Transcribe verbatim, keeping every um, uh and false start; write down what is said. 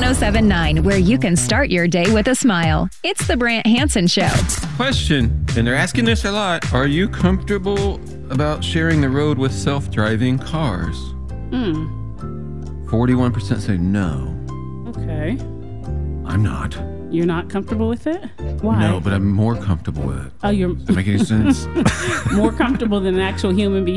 one oh seven point nine, where you can start your day with a smile. It's the Brant Hansen Show. Question, and they're asking this a lot. Are you comfortable about sharing the road with self-driving cars? Hmm. forty-one percent say no. Okay. I'm not. You're not comfortable with it? Why? No, but I'm more comfortable with it. Oh, you're Does that make any sense? more comfortable than an actual human being.